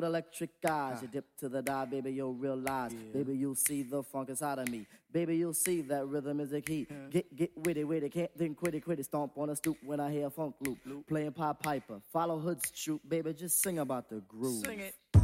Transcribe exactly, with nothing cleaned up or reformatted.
with electric eyes. You dip to the dive, baby, you'll realize. Yeah. Baby, you'll see the funk inside of me. Baby, you'll see that rhythm is the key. Yeah. Get get witty, witty, can't think quitty, quitty. Stomp on a stoop when I hear a funk loop. loop. Playing Pied Piper, follow Hood's troop. Baby, just sing about the groove. Sing it.